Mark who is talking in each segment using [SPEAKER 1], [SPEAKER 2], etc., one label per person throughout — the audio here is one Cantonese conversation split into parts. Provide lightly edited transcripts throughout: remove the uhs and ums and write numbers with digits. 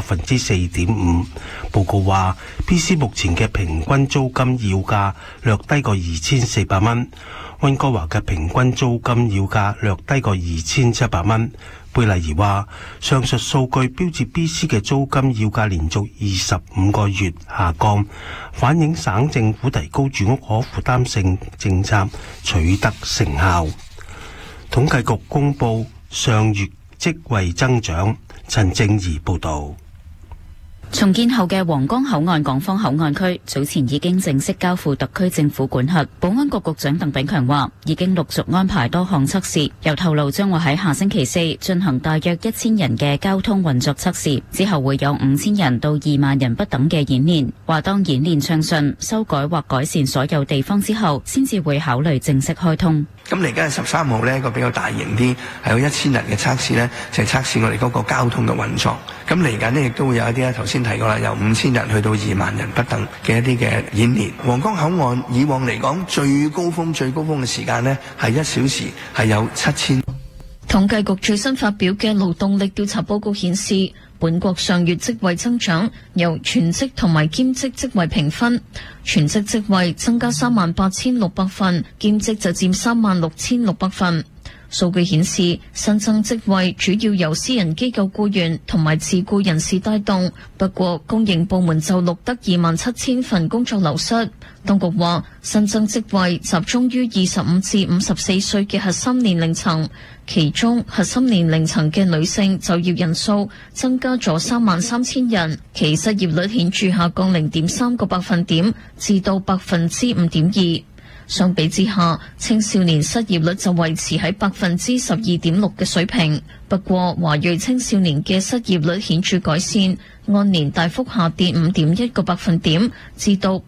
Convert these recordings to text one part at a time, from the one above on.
[SPEAKER 1] 4.5%。報告話 ，BC 目前嘅平均租金要價略低過2400蚊，溫哥華嘅平均租金要價略低過2700蚊。貝麗兒話，上述數據標誌 BC 嘅租金要價連續25個月下降，反映省政府提高住屋可負擔性政策取得成效。統計局公布上月職位增長。陳正儀報道。
[SPEAKER 2] 重建後嘅皇崗口岸港方口岸區早前已經正式交付特區政府管轄。保安局局長鄧炳強話，已經陸續安排多項測試，又透露將會喺下星期4進行大約1000人嘅交通運作測試，之後會有5000人到2萬人不等嘅演練。話當演練暢順，修改或改善所有地方之後，先至會考慮正式開通。
[SPEAKER 3] 咁嚟緊13號呢個比較大型啲，係有1000人嘅測試呢，就係測試我哋嗰個交通嘅運作。咁嚟緊呢亦都會有一啲咧，頭先提過啦，由5000人去到2萬人不等嘅一啲嘅演練。皇崗口岸以往嚟講最高峰嘅時間呢，係1小時係有7000。
[SPEAKER 4] 統計局最新發表嘅勞動力調查報告顯示，本國上月職位增長由全職同埋兼職職位平分，全職職位增加38600份，兼職就佔36600份。數據顯示，新增職位主要由私人機構僱員同埋自僱人士帶動，不過公營部門就錄得27000份工作流失。當局話，新增職位集中於25至54歲嘅核心年齡層，其中核心年齡層嘅女性就業人數增加咗33000人，其失業率顯著下降0.3個百分點至到5.2%。相比之下，青少年失業率就維持喺12.6%嘅水平。不過，華裔青少年嘅失業率顯著改善，按年大幅下跌5.1個百分點，至到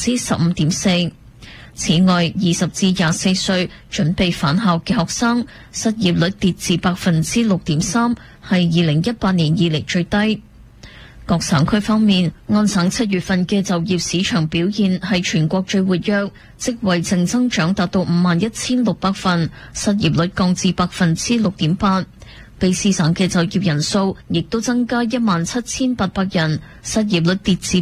[SPEAKER 4] 15.4%。此外，20至24歲準備返校嘅學生失業率跌至6.3%，係2018年以嚟最低。各省區方面，安省7月份嘅就業市場表現係全國最活躍，職位淨增長達到51600份，失業率降至6.8%。卑詩省嘅就業人數亦都增加17800人，失業率跌至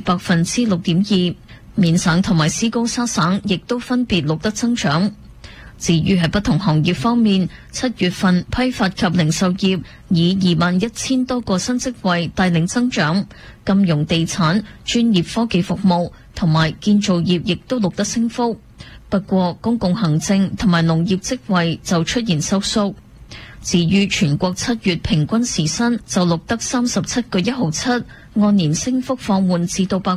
[SPEAKER 4] 6.2%。緬省同埋斯高沙省亦都分別錄得增長。至於喺不同行業方面，7月份批發及零售業以21000多個新職位帶領增長，金融地產、專業科技服務同埋建造業亦都錄得升幅。不過公共行政同埋農業職位就出現收縮。至於全國7月平均時薪就錄得37個1毫7，按年升幅放緩至到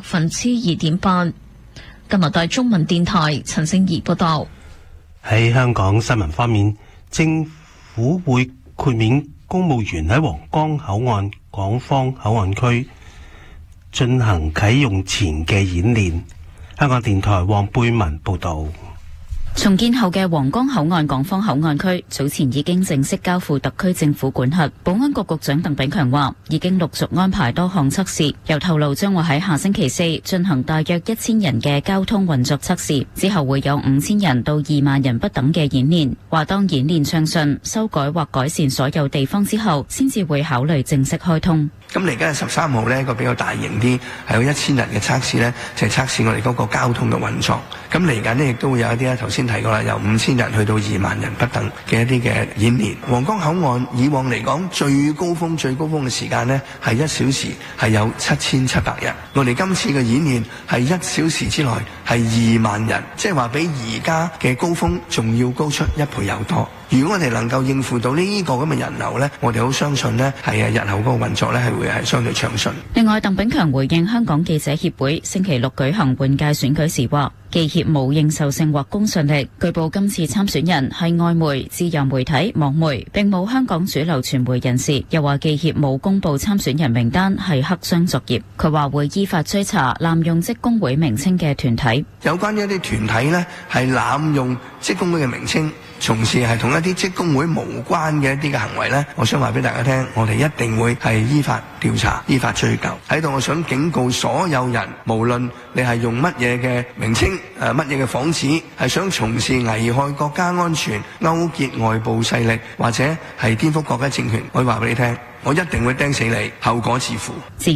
[SPEAKER 4] 2.8%。加拿大中文電台陳聖儀報道。
[SPEAKER 1] 喺香港新聞方面，政府會豁免公務員喺皇崗口岸港方口岸區進行啟用前嘅演練。香港電台黃貝文報道。
[SPEAKER 2] 重建後嘅皇崗口岸港方口岸區早前已經正式交付特區政府管轄。保安局局長鄧炳強話，已經陸續安排多項測試，又透露將會喺下星期4進行大約1000人嘅交通運作測試，之後會有5000人到2萬人不等嘅演練。話當演練暢順，修改或改善所有地方之後，先至會考慮正式開通。
[SPEAKER 3] 咁嚟緊13號呢個比較大型啲，係有1000人嘅測試呢，就係測試我哋嗰個交通嘅運作。咁嚟緊呢亦都會有一啲咧，頭先提過啦，由5000人去到2萬人不等嘅一啲嘅演練。皇崗口岸以往嚟講最高峰嘅時間呢，係1小時係有7700人。我哋今次嘅演練係1小時之內係2萬人，即係話比而家嘅高峰仲要高出1倍有多。如果我哋能夠應付到呢個咁嘅人流呢，我哋好相信呢係日後嗰個運作呢係會係相對暢順。
[SPEAKER 2] 另外，鄧炳強回應香港記者協會星期六舉行換屆選舉時話，記協冇認受性或公信力。據報今次參選人係外媒、自由媒體、網媒，並冇香港主流傳媒人士。又話記協冇公布參選人名單係黑箱作業。佢話會依法追查濫用職工會名稱嘅團體。
[SPEAKER 3] 有關一啲團體呢係濫用職工會嘅名稱，從事係同一啲職工會無關嘅一啲嘅行為呢，我想話俾大家聽，我哋一定會係依法調查、依法追究。喺度我想警告所有人，無論你係用乜嘢嘅名稱、乜嘢嘅幌子，係想從事危害國家安全、勾結外部勢力或者係顛覆國家政權，我話俾你聽，我一定會釘死你，後果自負。